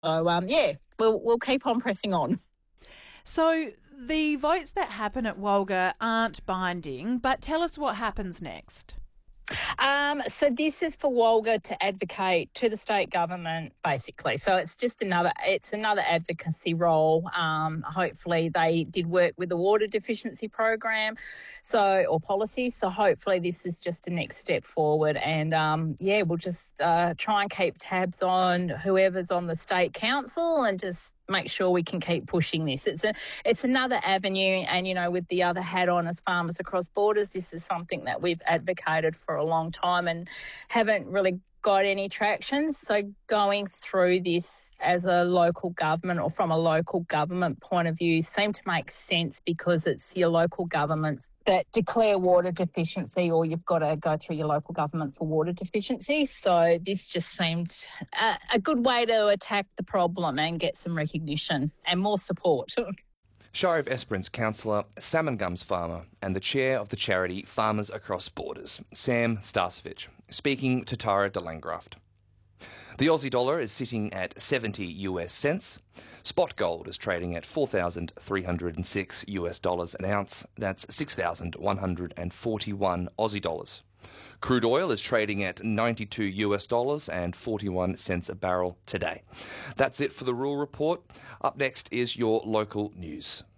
So, we'll keep on pressing on. So the votes that happen at Walga aren't binding, but tell us what happens next. So this is for Walga to advocate to the state government, basically. So it's another advocacy role. Hopefully they did work with the water deficiency program, or policy. So hopefully this is just a next step forward. And we'll just try and keep tabs on whoever's on the state council and just make sure we can keep pushing this. It's another avenue, and with the other hat on as Farmers Across Borders, this is something that we've advocated for a long time and haven't really got any traction. So going through this as a local government or from a local government point of view seemed to make sense because it's your local governments that declare water deficiency, or you've got to go through your local government for water deficiency. So this just seemed a good way to attack the problem and get some recognition and more support. Shire of Esperance councillor, salmon gums farmer and the chair of the charity Farmers Across Borders, Sam Starcevich, speaking to Tara de Langraft. The Aussie dollar is sitting at 70 US cents. Spot gold is trading at 4,306 US dollars an ounce. That's 6,141 Aussie dollars. Crude oil is trading at 92 US dollars and 41 cents a barrel today. That's it for the Rural Report. Up next is your local news.